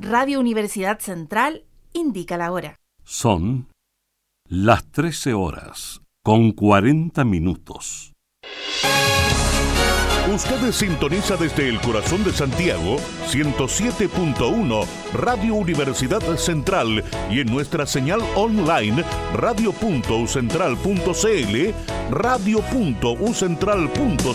Radio Universidad Central indica la hora. Son las 13:40. Usted sintoniza desde el corazón de Santiago 107.1 Radio Universidad Central y en nuestra señal online radio.ucentral.cl, radio.ucentral.cl.